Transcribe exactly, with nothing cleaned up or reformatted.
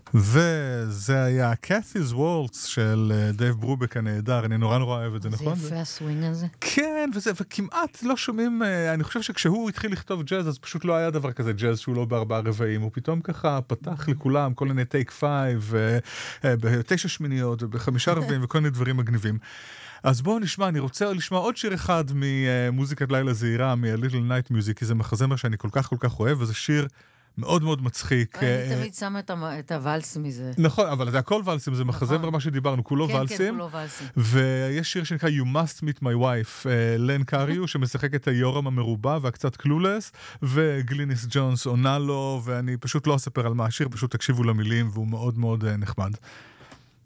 וזה היה Cathy's Waltz של דייב ברובק הנהדר, אני נורא נורא אוהב את זה, נכון? זה יפה הסווינג הזה. כן, וזה, וכמעט לא שומעים, אני חושב שכשהוא התחיל לכתוב ג'אז, אז פשוט לא היה דבר כזה ג'אז שהוא לא בארבעה רבעים, הוא פתאום ככה פתח לכולם, כל מיני טייק פייב, בתשע שמיניות, ובחמישה רבעים, וכל מיני דברים מגניבים. אז בואו נשמע, אני רוצה לשמוע עוד שיר אחד ממוזיקת לילה זהירה, מ-Little Night Music, כי זה מחזמר שאני כל כך כל כך אוהב, וזה שיר מאוד מאוד מצחיק. אני תמיד שמה את הוואלס מזה. נכון, אבל זה הכל ואלסים, זה מחזמר מה שדיברנו, כולו ואלסים. כן, כן, כולו ואלסים. ויש שיר שנקרא You Must Meet My Wife, לן קריו, שמשחק את היורם המרובע והקצת קלולס, וגליניס ג'ונס עונה לו, ואני פשוט לא אספר על מה השיר, פשוט תקשיבו למילים, והוא מאוד מאוד נחמד.